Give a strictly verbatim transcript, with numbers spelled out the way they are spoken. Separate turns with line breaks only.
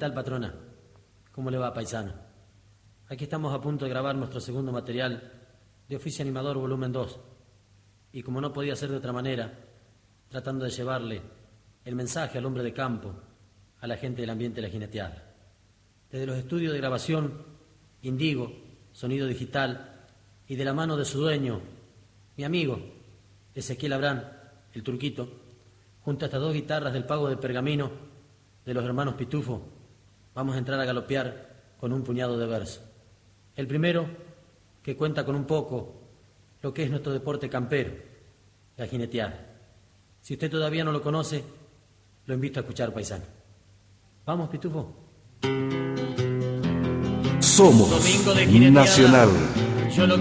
tal, patrona? ¿Cómo le va, paisano? Aquí estamos a punto de grabar nuestro segundo material de Oficio Animador volumen dos. Y como no podía ser de otra manera, tratando de llevarle el mensaje al hombre de campo, a la gente del ambiente de la jineteada. Desde los estudios de grabación, Indigo, sonido digital, y de la mano de su dueño, mi amigo, Ezequiel Abrán, el turquito, junto a estas dos guitarras del pago de pergamino de los hermanos Pitufo, vamos a entrar a galopear con un puñado de versos. El primero, que cuenta con un poco lo que es nuestro deporte campero, la jineteada. Si usted todavía no lo conoce, lo invito a escuchar, paisano. ¿Vamos, Pitufo?
Somos
Domingo de jineteada.
Nacional.
Yo lo